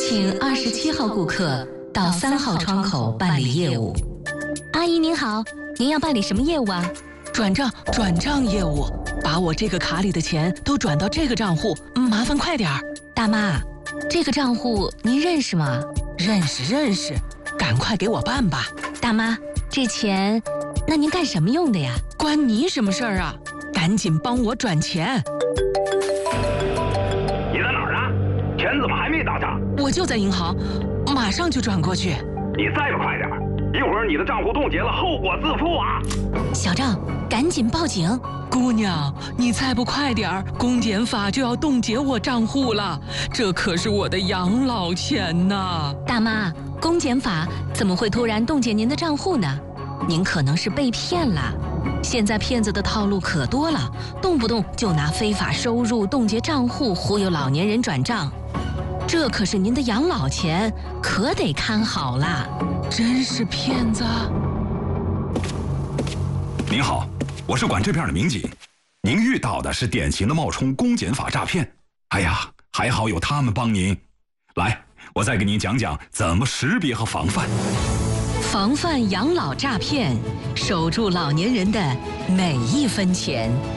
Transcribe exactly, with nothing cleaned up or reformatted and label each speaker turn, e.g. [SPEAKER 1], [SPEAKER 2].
[SPEAKER 1] 请二十七号顾客到三号窗口办理业务。
[SPEAKER 2] 阿姨您好，您要办理什么业务啊？
[SPEAKER 3] 转账，转账业务，把我这个卡里的钱都转到这个账户，麻烦快点儿。
[SPEAKER 2] 大妈，这个账户您认识吗？
[SPEAKER 3] 认识认识，赶快给我办吧。
[SPEAKER 2] 大妈，这钱，那您干什么用的呀？
[SPEAKER 3] 关你什么事儿啊？赶紧帮我转钱。
[SPEAKER 4] 你在哪儿啊？钱怎么还没到账？
[SPEAKER 3] 我就在银行，马上就转过去。
[SPEAKER 4] 你再不快点儿，一会儿你的账户冻结了，后果自负啊！
[SPEAKER 2] 小郑，赶紧报警！
[SPEAKER 3] 姑娘，你再不快点儿，公检法就要冻结我账户了，这可是我的养老钱呐！
[SPEAKER 2] 大妈，公检法怎么会突然冻结您的账户呢？您可能是被骗了。现在骗子的套路可多了，动不动就拿非法收入冻结账户忽悠老年人转账，这可是您的养老钱，可得看好了。
[SPEAKER 3] 真是骗子！
[SPEAKER 5] 您好，我是管这片的民警，您遇到的是典型的冒充公检法诈骗。哎呀，还好有他们帮您。来，我再给您讲讲怎么识别和防范。
[SPEAKER 1] 防范养老诈骗，守住老年人的每一分钱。